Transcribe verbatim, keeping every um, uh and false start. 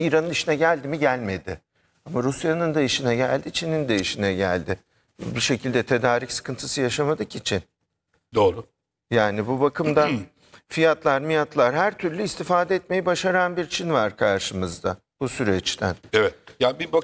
İran'ın işine geldi mi? Gelmedi. Ama Rusya'nın da işine geldi, Çin'in de işine geldi. Bir şekilde tedarik sıkıntısı yaşamadık için. Doğru. Yani bu bakımdan fiyatlar, miyatlar her türlü istifade etmeyi başaran bir Çin var karşımızda bu süreçten. Evet. Ya bir bak